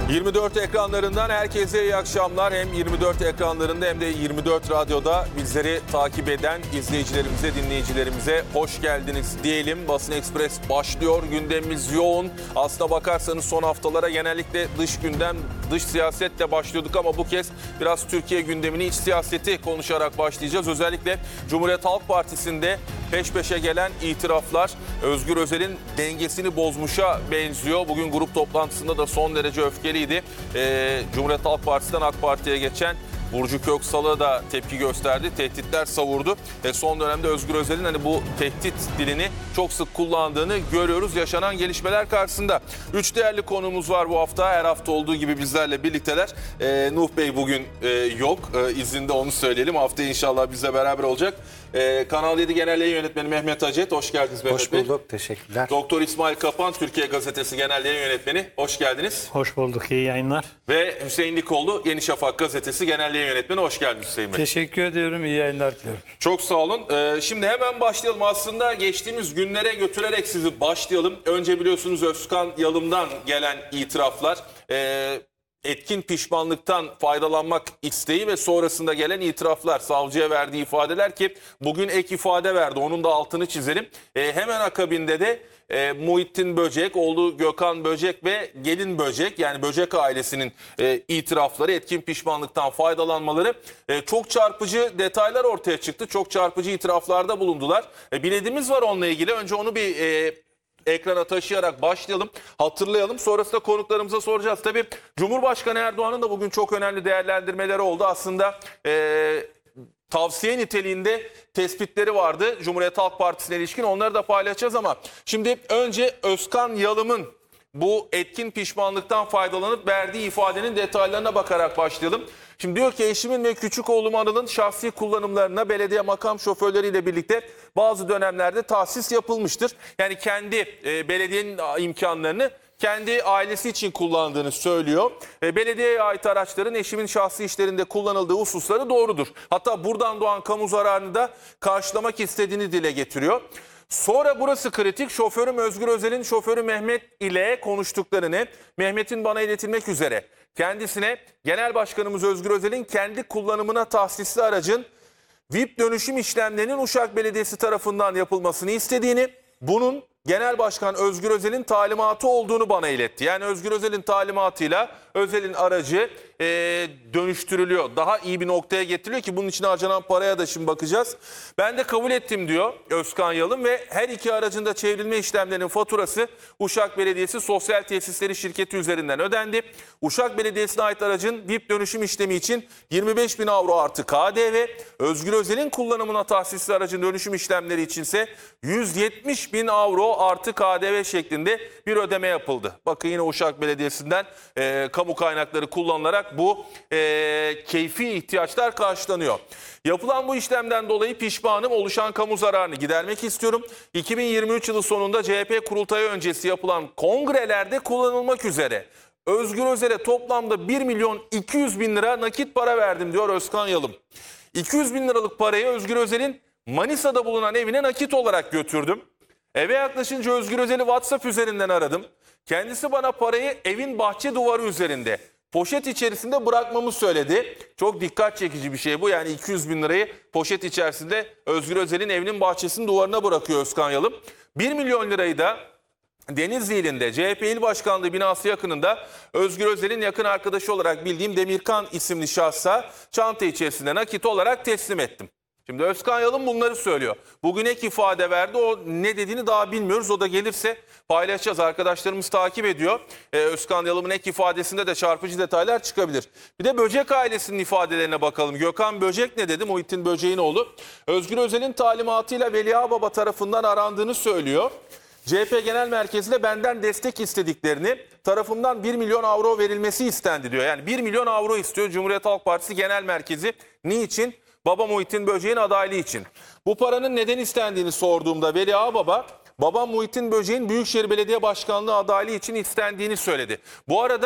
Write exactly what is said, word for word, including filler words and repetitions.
yirmi dört ekranlarından herkese iyi akşamlar. Hem yirmi dört ekranlarında hem de yirmi dört radyoda bizleri takip eden izleyicilerimize, dinleyicilerimize hoş geldiniz diyelim. Basın Ekspres başlıyor. Gündemimiz yoğun. Aslına bakarsanız son haftalara genellikle dış gündem, dış siyasetle başlıyorduk ama bu kez biraz Türkiye gündemini, iç siyaseti konuşarak başlayacağız. Özellikle Cumhuriyet Halk Partisi'nde peş peşe gelen itiraflar Özgür Özel'in dengesini bozmuşa benziyor. Bugün grup toplantısında da son derece öfkeliydi. Ee, Cumhuriyet Halk Partisi'den AK Parti'ye geçen Burcu Köksal'a da tepki gösterdi. Tehditler savurdu. E son dönemde Özgür Özel'in hani bu tehdit dilini çok sık kullandığını görüyoruz yaşanan gelişmeler karşısında. Üç değerli konuğumuz var bu hafta. Her hafta olduğu gibi bizlerle birlikteler. E, Nuh Bey bugün e, yok. E, izinde, onu söyleyelim. Haftaya inşallah bizle beraber olacak. E, Kanal yedi Genel Yayın Yönetmeni Mehmet Acet. Hoş geldiniz Mehmet Bey. Hoş bulduk. Teşekkürler. Doktor İsmail Kapan, Türkiye Gazetesi Genel Yayın Yönetmeni. Hoş geldiniz. Hoş bulduk. İyi yayınlar. Ve Hüseyin Likoğlu, Yeni Şafak Gazetesi Genel Yayın Yönetmeni. Hoş geldiniz Hüseyin Bey. Teşekkür ediyorum. İyi yayınlar diliyorum. Çok sağ olun. Ee, şimdi hemen başlayalım. Aslında geçtiğimiz günlere götürerek sizi başlayalım. Önce biliyorsunuz Özkan Yalım'dan gelen itiraflar. Ee, etkin pişmanlıktan faydalanmak isteği ve sonrasında gelen itiraflar, savcıya verdiği ifadeler ki bugün ek ifade verdi. Onun da altını çizelim. Ee, hemen akabinde de E, Muhittin Böcek, oğlu Gökhan Böcek ve gelin Böcek, yani Böcek ailesinin e, itirafları, etkin pişmanlıktan faydalanmaları, e, çok çarpıcı detaylar ortaya çıktı. Çok çarpıcı itiraflarda bulundular. E, biledimiz var onunla ilgili. Önce onu bir e, ekrana taşıyarak başlayalım, hatırlayalım. Sonrasında konuklarımıza soracağız. Tabii Cumhurbaşkanı Erdoğan'ın da bugün çok önemli değerlendirmeleri oldu. Aslında e, tavsiye niteliğinde tespitleri vardı Cumhuriyet Halk Partisi'ne ilişkin. Onları da paylaşacağız ama şimdi önce Özkan Yalım'ın bu etkin pişmanlıktan faydalanıp verdiği ifadenin detaylarına bakarak başlayalım. Şimdi diyor ki eşimin ve küçük oğlum Anıl'ın şahsi kullanımlarına belediye makam şoförleriyle birlikte bazı dönemlerde tahsis yapılmıştır. Yani kendi e, belediyenin imkanlarını kendi ailesi için kullandığını söylüyor. E, belediyeye ait araçların eşimin şahsi işlerinde kullanıldığı hususları doğrudur. Hatta buradan doğan kamu zararını da karşılamak istediğini dile getiriyor. Sonra burası kritik. Şoförüm Özgür Özel'in şoförü Mehmet ile konuştuklarını, Mehmet'in bana iletilmek üzere kendisine Genel Başkanımız Özgür Özel'in kendi kullanımına tahsisli aracın V I P dönüşüm işlemlerinin Uşak Belediyesi tarafından yapılmasını istediğini, bunun Genel Başkan Özgür Özel'in talimatı olduğunu bana iletti. Yani Özgür Özel'in talimatıyla Özel'in aracı e, dönüştürülüyor. Daha iyi bir noktaya getiriliyor ki bunun için harcanan paraya da şimdi bakacağız. Ben de kabul ettim diyor Özkan Yalım ve her iki aracın da çevrilme işlemlerinin faturası Uşak Belediyesi Sosyal Tesisleri Şirketi üzerinden ödendi. Uşak Belediyesi'ne ait aracın V I P dönüşüm işlemi için yirmi beş bin avro artı K D V, Özgür Özel'in kullanımına tahsisli aracın dönüşüm işlemleri içinse yüz yetmiş bin avro artı K D V şeklinde bir ödeme yapıldı. Bakın yine Uşak Belediyesi'nden e, kamu kaynakları kullanılarak bu e, keyfi ihtiyaçlar karşılanıyor. Yapılan bu işlemden dolayı pişmanım, oluşan kamu zararını gidermek istiyorum. iki bin yirmi üç yılı sonunda C H P kurultayı öncesi yapılan kongrelerde kullanılmak üzere Özgür Özel'e toplamda bir milyon iki yüz bin lira nakit para verdim diyor Özkan Yalım. iki yüz bin liralık parayı Özgür Özel'in Manisa'da bulunan evine nakit olarak götürdüm. Eve yaklaşınca Özgür Özel'i WhatsApp üzerinden aradım. Kendisi bana parayı evin bahçe duvarı üzerinde poşet içerisinde bırakmamı söyledi. Çok dikkat çekici bir şey bu. Yani iki yüz bin lirayı poşet içerisinde Özgür Özel'in evinin bahçesinin duvarına bırakıyor Özkan Yalım. bir milyon lirayı da Denizli ilinde C H P İl Başkanlığı binası yakınında Özgür Özel'in yakın arkadaşı olarak bildiğim Demirkan isimli şahsa çanta içerisinde nakit olarak teslim ettim. Şimdi Özkan Yalım bunları söylüyor. Bugün ek ifade verdi. O ne dediğini daha bilmiyoruz. O da gelirse paylaşacağız. Arkadaşlarımız takip ediyor. Ee, Özkan Yalım'ın ek ifadesinde de çarpıcı detaylar çıkabilir. Bir de Böcek ailesinin ifadelerine bakalım. Gökhan Böcek ne dedi? Muhittin Böcek'in oğlu. Özgür Özel'in talimatıyla Veli Ağababa tarafından arandığını söylüyor. C H P Genel Merkezi'ne benden destek istediklerini, tarafımdan bir milyon avro verilmesi istendi diyor. Yani bir milyon avro istiyor Cumhuriyet Halk Partisi Genel Merkezi. Niçin? Baba Muhittin Böcek'in adaylığı için. Bu paranın neden istendiğini sorduğumda Veli Ağababa, babam Muhittin Böcek'in Büyükşehir Belediye Başkanlığı adaylığı için istendiğini söyledi. Bu arada